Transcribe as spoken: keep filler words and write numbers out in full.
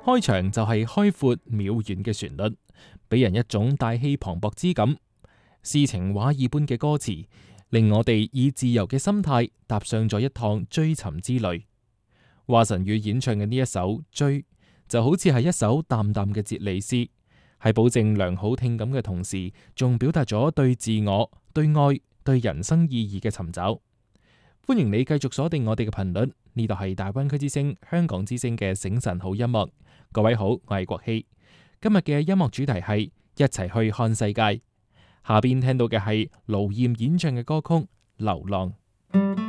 開場就係開闊渺遠嘅旋律，俾人一種大氣磅礴之感。詩情畫意般嘅歌詞，令我哋以自由嘅心態踏上咗一趟追尋之旅。華晨宇演唱嘅呢一首《追》，就好似係一首淡淡嘅哲理詩，喺保證良好聽感嘅同時，仲表達咗對自我、對愛、對人生意義嘅尋找。歡迎你繼續鎖定我哋嘅頻率，呢度係大灣區之聲、香港之聲嘅醒晨好音樂。各位好，我係國希。今日嘅音樂主題係一齊去看世界。下邊聽到嘅係盧艷演唱嘅歌曲《流浪》。